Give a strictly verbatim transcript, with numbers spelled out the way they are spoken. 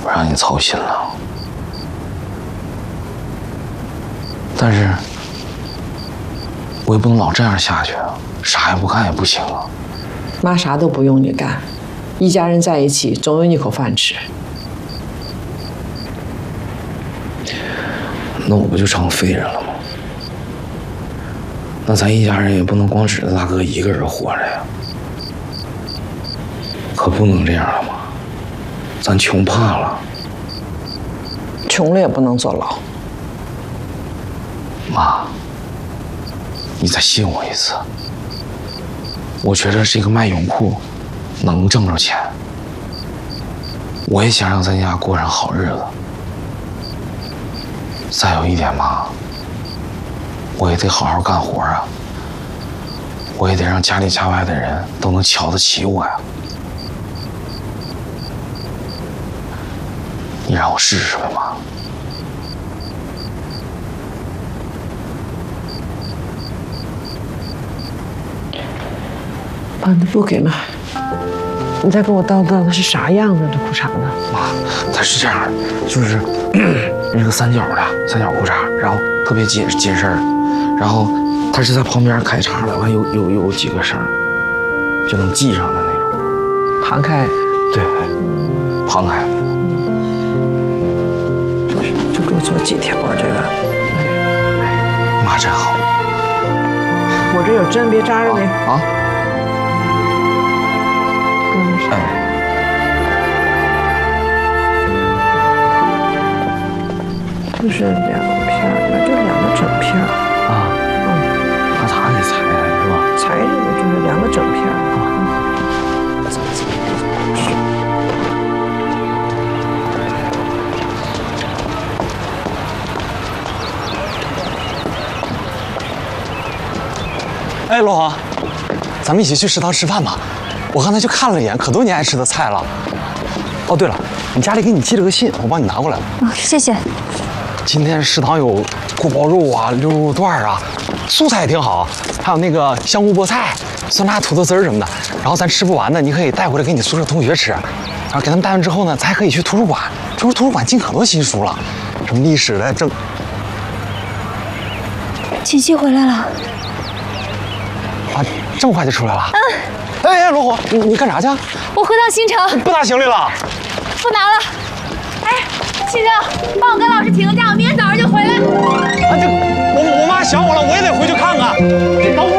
让你操心了，但是我也不能老这样下去啊，啥也不干也不行啊。 妈啥都不用你干，一家人在一起总有你口饭吃。 那我不就成废人了吗？那咱一家人也不能光指着大哥一个人活着呀，可不能这样了吗？咱穷怕了， 穷了也不能坐牢。 妈，你再信我一次。我觉得这个卖泳裤能挣着钱，我也想让咱家过上好日子。再有一点，妈，我也得好好干活啊，我也得让家里家外的人都能瞧得起我呀。你让我试试呗，妈。 把那布给妈，你再给我叨叨的是啥样的这裤衩呢？ 妈，它是这样的，就是那个三角的三角裤衩，然后特别紧紧身，然后它是在旁边开叉的，完有有有几个绳，就能系上的那种。 盘开。 对，盘开。 就给我做几条啊，这个。 妈真好。 我这有针，别扎着你啊。 嗯。 哎。 就是两片儿，就两个整片儿。 啊。嗯。那咋得裁裁是吧？ 裁着的就是两个整片儿。啊。 哎，罗航，咱们一起去食堂吃饭吧。我刚才去看了一眼，可多你爱吃的菜了。哦，对了，你家里给你寄了个信，我帮你拿过来了。 哦，谢谢。 今天食堂有锅包肉啊、溜肉段啊，素菜也挺好，还有那个香菇菠菜、酸辣土豆丝儿什么的。然后咱吃不完的，你可以带回来给你宿舍同学吃。然后给他们带完之后呢，咱还可以去图书馆。这不是图书馆进可多新书了，什么历史的、政。 锦溪回来了。 啊，这么快就出来了？嗯。哎哎，罗红，你你干啥去？ 我回趟新城。 不拿行李了？ 不拿了。哎，新城，帮我跟老师请个假，我明天早上就回来。 啊，这我我妈想我了，我也得回去看看。等我。